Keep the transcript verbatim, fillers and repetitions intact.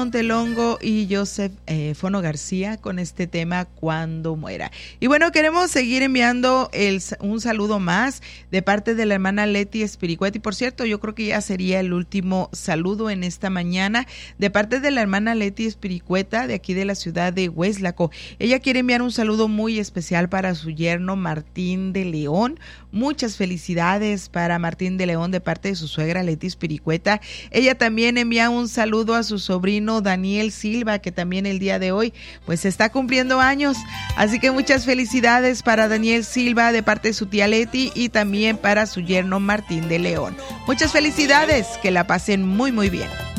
Montelongo y Joseph eh, Fono García con este tema Cuando muera. Y bueno, queremos seguir enviando el, un saludo más de parte de la hermana Leti Espiricueta. Y por cierto, yo creo que ya sería el último saludo en esta mañana de parte de la hermana Leti Espiricueta de aquí de la ciudad de Hueslaco. Ella quiere enviar un saludo muy especial para su yerno Martín de León. Muchas felicidades para Martín de León de parte de su suegra Leti Espiricueta. Ella también envía un saludo a su sobrino Daniel Silva, que también el día de hoy pues está cumpliendo años, así que muchas felicidades para Daniel Silva de parte de su tía Leti y también para su yerno Martín de León. Muchas felicidades, que la pasen muy muy bien.